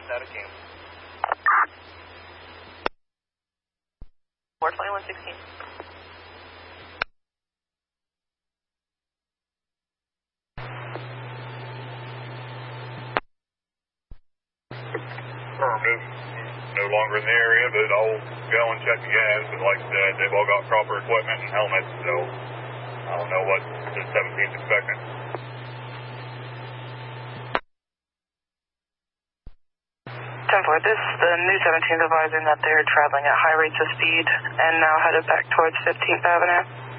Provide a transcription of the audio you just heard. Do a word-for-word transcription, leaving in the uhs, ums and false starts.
out of King. four twenty-one sixteen. Affirmative. No longer in the area, but I'll go and check the gas. But like I said, they've all got proper equipment and helmets, so I don't know what the seventeenth expecting. ten four, this is the new seventeenth advising that they're traveling at high rates of speed and now headed back towards fifteenth Avenue.